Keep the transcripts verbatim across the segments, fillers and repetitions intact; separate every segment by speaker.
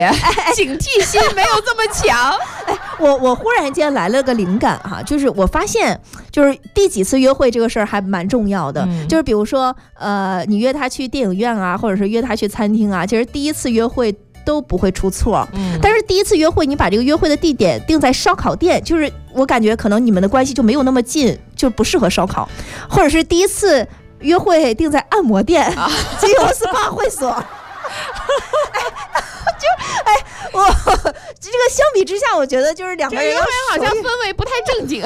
Speaker 1: 警惕心没有这么强。
Speaker 2: 哎，我我忽然间来了个灵感哈，就是我发现，就是第几次约会这个事儿还蛮重要的。嗯、就是比如说，呃，你约他去电影院啊，或者是约他去餐厅啊，其实第一次约会都不会出错。嗯，但是第一次约会，你把这个约会的地点定在烧烤店，就是我感觉可能你们的关系就没有那么近，就不适合烧烤，或者是第一次约会定在按摩店、啊、金融 S P A 会所。哎，就哎，我这个相比之下，我觉得就是两个人
Speaker 1: 好像氛围不太正经。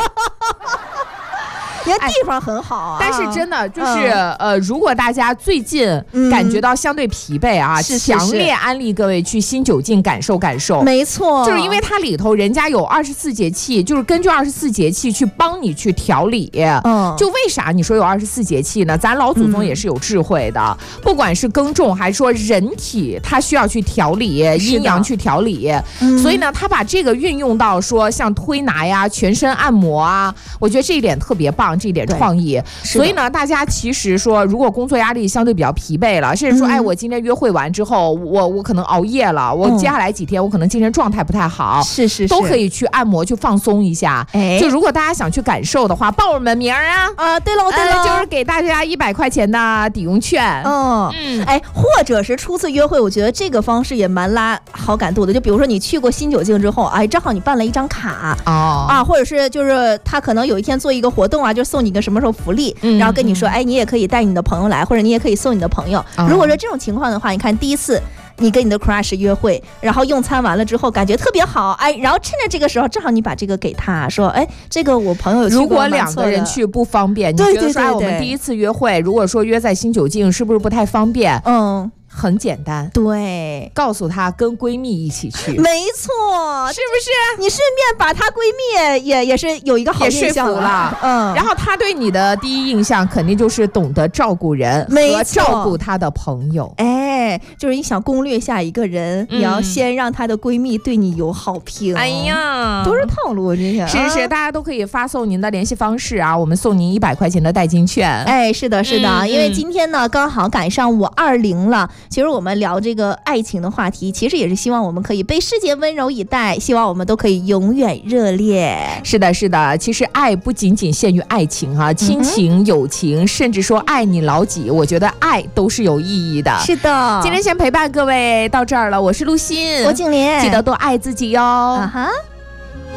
Speaker 2: 人家地方很好啊，
Speaker 1: 但是真的就是、嗯、呃，如果大家最近感觉到相对疲惫啊，
Speaker 2: 是、嗯、
Speaker 1: 强烈安利各位去新酒境感受感受。
Speaker 2: 没错，
Speaker 1: 就是因为它里头人家有二十四节气，就是根据二十四节气去帮你去调理。嗯，就为啥你说有二十四节气呢？咱老祖宗也是有智慧的，嗯、不管是耕种还是说人体，它需要去调理阴阳去调理、嗯，所以呢，他把这个运用到说像推拿呀、全身按摩啊，我觉得这一点特别棒。这一点创意，所以呢，大家其实说，如果工作压力相对比较疲惫了，甚至说，嗯、哎，我今天约会完之后，我我可能熬夜了，我接下来几天我可能精神状态不太好，
Speaker 2: 是是是，
Speaker 1: 都可以去按摩去放松一下。哎，就如果大家想去感受的话，报我们名啊
Speaker 2: 啊，对了对了、
Speaker 1: 呃，就是给大家一百块钱的抵用券。
Speaker 2: 嗯嗯，哎，或者是初次约会，我觉得这个方式也蛮拉好感度的。就比如说你去过新酒境之后，哎，正好你办了一张卡哦啊，或者是就是他可能有一天做一个活动啊，就送你个什么时候福利，嗯、然后跟你说，哎，你也可以带你的朋友来，或者你也可以送你的朋友。哦、如果说这种情况的话，你看第一次你跟你的 crush 约会，然后用餐完了之后感觉特别好，哎，然后趁着这个时候正好你把这个给他说，哎，这个我朋友有去过，
Speaker 1: 如果两个人去不方便，
Speaker 2: 对对对对，
Speaker 1: 你觉得说我们第一次约会，如果说约在新酒境是不是不太方便？嗯。很简单，
Speaker 2: 对，
Speaker 1: 告诉她跟闺蜜一起去，
Speaker 2: 没错，
Speaker 1: 是不是？
Speaker 2: 你顺便把她闺蜜也也是有一个好印象
Speaker 1: 了，嗯，然后她对你的第一印象肯定就是懂得照顾人和照顾她的朋友。
Speaker 2: 哎，就是你想攻略下一个人，嗯、你要先让她的闺蜜对你有好评。
Speaker 1: 哎呀，
Speaker 2: 都是套路，这些
Speaker 1: 是是，大家都可以发送您的联系方式啊，我们送您一百块钱的代金券。
Speaker 2: 哎，是的，是的，嗯、因为今天呢刚好赶上五二零了。其实我们聊这个爱情的话题，其实也是希望我们可以被世界温柔以待，希望我们都可以永远热烈。
Speaker 1: 是的，是的，其实爱不仅仅限于爱情啊，亲情、嗯、友情，甚至说爱你老几，我觉得爱都是有意义的。
Speaker 2: 是的，
Speaker 1: 今天先陪伴各位到这儿了，我是陆欣，
Speaker 2: 我景莲，
Speaker 1: 记得多爱自己哟。啊哈。